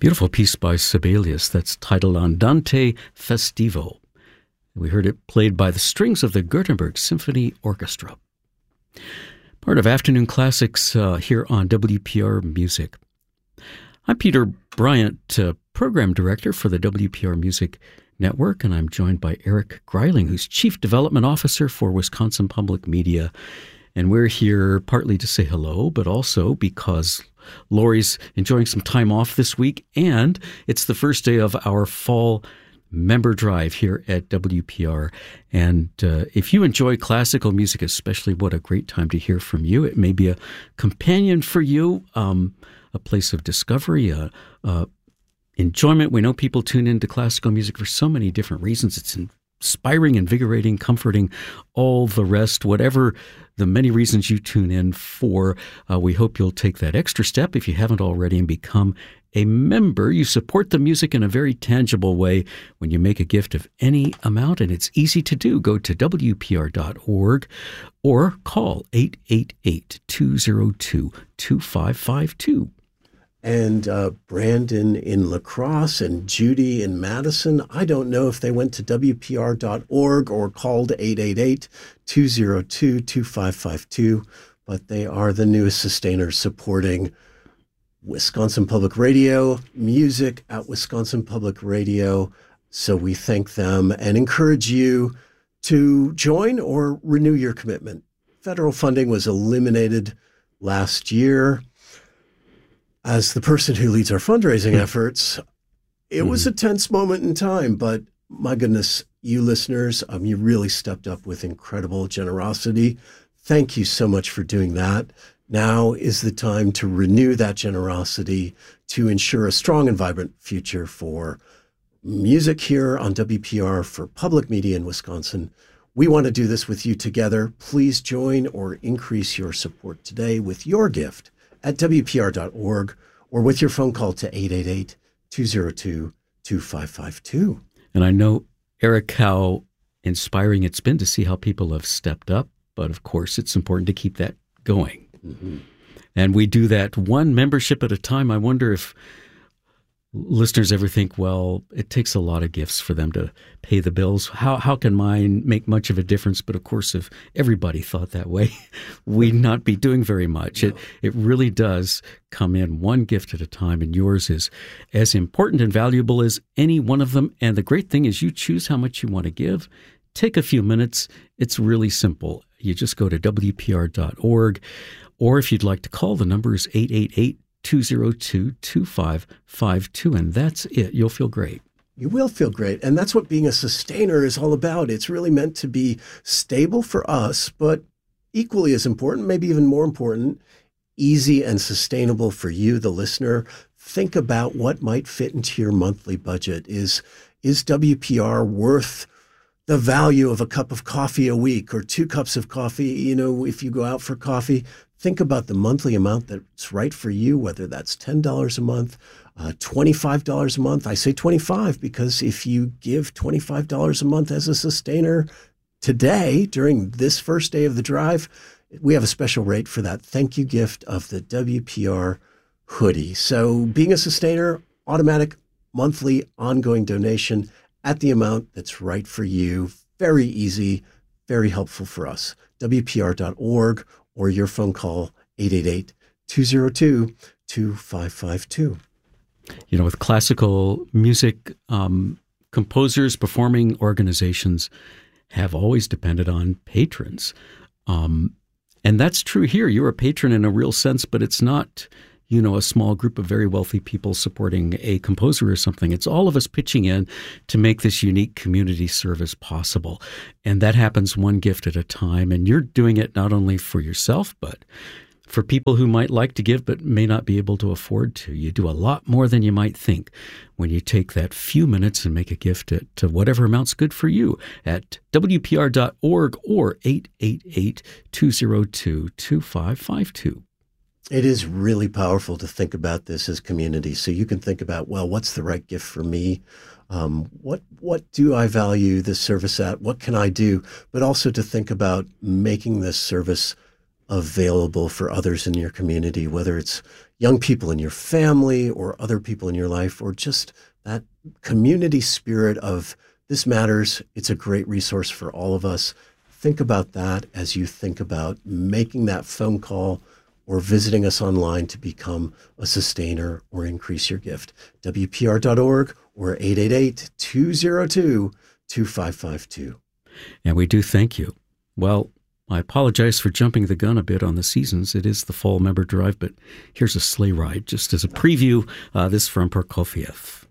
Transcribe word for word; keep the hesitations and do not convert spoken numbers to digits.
Beautiful piece by Sibelius that's titled Andante Festivo. We heard it played by the strings of the Gothenburg Symphony Orchestra. Part of Afternoon Classics uh, here on W P R Music. I'm Peter Bryant, uh, Program Director for the W P R Music Network, and I'm joined by Eric Greiling, who's Chief Development Officer for Wisconsin Public Media. And we're here partly to say hello, but also because Lori's enjoying some time off this week, and it's the first day of our fall member drive here at W P R. And uh, if you enjoy classical music, especially, what a great time to hear from you. It may be a companion for you, um, a place of discovery, a, a enjoyment. We know people tune into classical music for so many different reasons. It's inspiring, invigorating, comforting, all the rest, whatever the many reasons you tune in for. Uh, we hope you'll take that extra step if you haven't already and become a member. You support the music in a very tangible way when you make a gift of any amount, and it's easy to do. Go to W P R dot org or call eight eight eight, two oh two, two five five two. And uh, Brandon in La Crosse and Judy in Madison, I don't know if they went to W P R dot org or called eight eight eight, two oh two, two five five two, but they are the newest sustainers supporting Wisconsin Public Radio, music at Wisconsin Public Radio. So we thank them and encourage you to join or renew your commitment. Federal funding was eliminated last year. As the person who leads our fundraising efforts, it mm-hmm. was a tense moment in time, but my goodness, you listeners, um, you really stepped up with incredible generosity. Thank you so much for doing that. Now is the time to renew that generosity to ensure a strong and vibrant future for music here on W P R, for public media in Wisconsin. We want to do this with you together. Please join or increase your support today with your gift at W P R dot org or with your phone call to eight eight eight, two oh two, two five five two. And I know, Eric, how inspiring it's been to see how people have stepped up, but of course it's important to keep that going. Mm-hmm. And we do that one membership at a time. I wonder if listeners ever think, well, it takes a lot of gifts for them to pay the bills. How how can mine make much of a difference? But of course, if everybody thought that way, we'd not be doing very much. No. It it really does come in one gift at a time, and yours is as important and valuable as any one of them. And the great thing is you choose how much you want to give. Take a few minutes. It's really simple. You just go to W P R dot org, or if you'd like to call, the number is eight eight eight, two oh two, two five five two, and that's it. You'll feel great. You will feel great, and that's what being a sustainer is all about. It's really meant to be stable for us, but equally as important, maybe even more important, easy and sustainable for you, the listener. Think about what might fit into your monthly budget. Is, is W P R worth the value of a cup of coffee a week or two cups of coffee? You know, if you go out for coffee, think about the monthly amount that's right for you, whether that's ten dollars a month, uh, twenty-five dollars a month. I say twenty-five because if you give twenty-five dollars a month as a sustainer today, during this first day of the drive, we have a special rate for that thank you gift of the W P R hoodie. So being a sustainer, automatic monthly ongoing donation at the amount that's right for you. Very easy, very helpful for us. W P R dot org or your phone call, eight eight eight, two oh two, two five five two. You know, with classical music, um, composers, performing organizations have always depended on patrons. Um, and that's true here. You're a patron in a real sense, but it's not, you know, a small group of very wealthy people supporting a composer or something. It's all of us pitching in to make this unique community service possible. And that happens one gift at a time. And you're doing it not only for yourself, but for people who might like to give but may not be able to afford to. You do a lot more than you might think when you take that few minutes and make a gift at, to whatever amount's good for you at W P R dot org or eight eight eight, two oh two, two five five two. It is really powerful to think about this as community. So you can think about, well, what's the right gift for me? Um, what what do I value this service at? What can I do? But also to think about making this service available for others in your community, whether it's young people in your family or other people in your life, or just that community spirit of this matters. It's a great resource for all of us. Think about that as you think about making that phone call or visiting us online to become a sustainer or increase your gift. W P R dot org or eight eight eight, two zero two, two five five two. And we do thank you. Well, I apologize for jumping the gun a bit on the seasons. It is the fall member drive, but here's a sleigh ride just as a preview. Uh, this from Prokofiev.